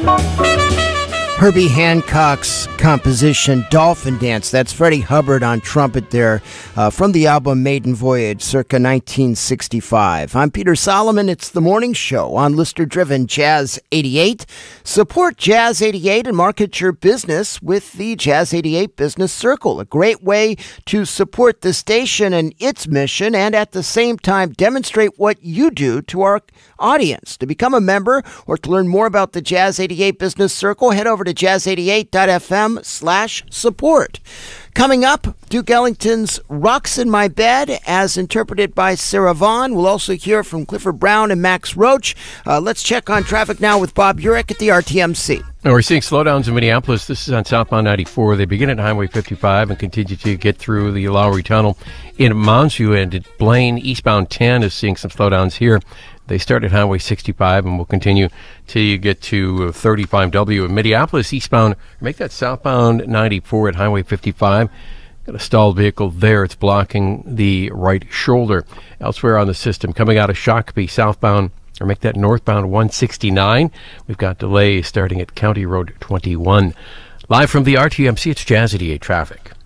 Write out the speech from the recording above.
Herbie Hancock's composition, Dolphin Dance. That's Freddie Hubbard on trumpet there from the album Maiden Voyage, circa 1965. I'm Peter Solomon. It's the morning show on listener-driven Jazz 88. Support Jazz 88 and market your business with the Jazz 88 Business Circle, a great way to support the station and its mission and at the same time demonstrate what you do to our audience. To become a member or to learn more about the Jazz 88 Business Circle, head over to jazz88.fm/support. Coming up, Duke Ellington's Rocks in My Bed, as interpreted by Sarah Vaughan. We'll also hear from Clifford Brown and Max Roach. Let's check on traffic now with Bob Urich at the RTMC. We're seeing slowdowns in Minneapolis. This is on southbound 94. They begin at Highway 55 and continue to get through the Lowry Tunnel. In Moundsview and at Blaine, eastbound 10 is seeing some slowdowns here. They start at Highway 65 and will continue till you get to 35W. In Minneapolis, eastbound, make that southbound 94 at Highway 55. Got a stalled vehicle there. It's blocking the right shoulder. Elsewhere on the system, coming out of Shakopee, southbound, or make that northbound 169. We've got delays starting at County Road 21. Live from the RTMC, it's Jazz 88 traffic.